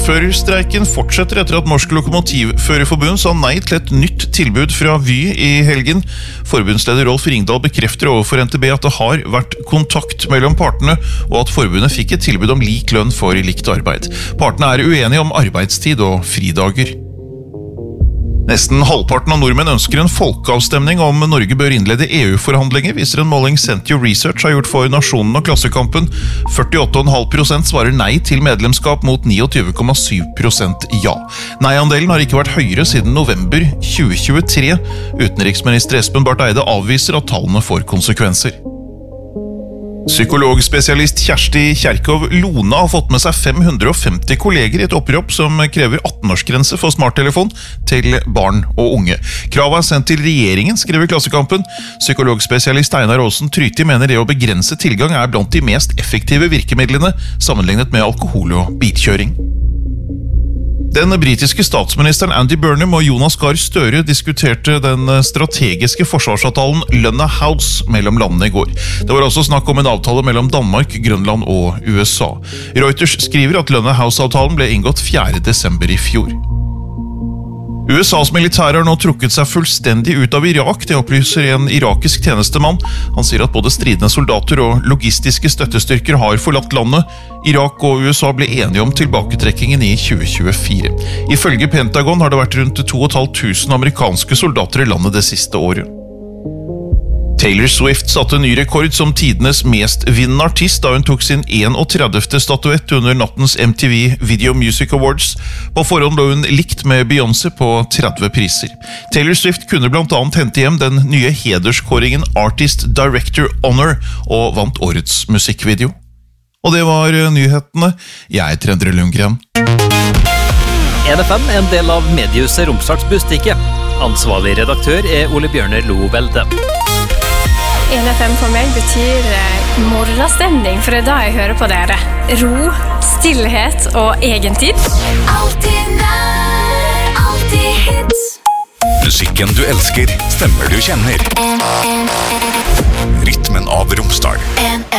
Lokførerstreiken fortsetter etter at Norsk Lokomotivførerforbund sa nei til et nytt tilbud fra Vy i helgen. Forbundsleder Rolf Ringdal bekrefter overfor NTB at det har vært kontakt mellom partene, og at forbundet fikk et tilbud om lik lønn for likt arbeid. Partene er uenige om arbeidstid og fridager. Nesten halvparten av nordmenn ønsker en folkeavstemning om Norge bør innlede EU-forhandlinger, viser en måling Sentio Research har gjort for Nasjonen og Klassekampen. 48,5% svarer nei til medlemskap mot 29,7% ja. Nei-andelen har ikke vært høyere siden november 2023. Utenriksminister Espen Barth Eide avviser at tallene får konsekvenser. Psykologspesialist Kjersti Kjerkov Lona har fått med seg 550 kolleger i et opprop som krever 18-årsgrense for smarttelefon til barn og unge. Kravet er sendt til regjeringen, skriver Klassekampen. Psykologspesialist Einar Aasen Tryti mener det å begrense tilgang er blant de mest effektive virkemidlene sammenlignet med alkohol og bilkjøring. Den britiske statsministeren Andy Burnham og Jonas Gahr Støre diskuterte den strategiske forsvarsavtalen Lønna House mellom landene i går. Det var også snakk om en avtale mellom Danmark, Grønland og USA. Reuters skriver at Lønna House-avtalen ble inngått 4. desember i fjor. USAs militære har nå trukket seg fullstendig ut av Irak, det opplyser en irakisk tjenestemann. Han sier at både stridende soldater og logistiske støttestyrker har forlatt landet. Irak og USA ble enige om tilbaketrekkingen i 2024. Ifølge Pentagon har det vært rundt 2500 amerikanske soldater i landet det siste året. Taylor Swift satte ny rekord som tidenes mest vinnende artist da hun tok sin 31. statuett under nattens MTV Video Music Awards. På forhånd lå hun likt med Beyoncé på 30 priser. Taylor Swift kunne blant annet hente hjem den nye hederskåringen Artist Director Honor og vant årets musikkvideo. Og det var nyhetene. Jeg heter Endre Lundgren. NFM er en del av mediehuset Romsdals Budstikke. Ansvarlig redaktør er Ole Bjørner Lovelde. NFM for meg betyr morgenstemning, for det er da jeg hører på dere. Ro, stillhet og egentid. Alltid nær, alltid hits. Musikken du elsker, stemmer du kjenner. Rytmen av Romsdal.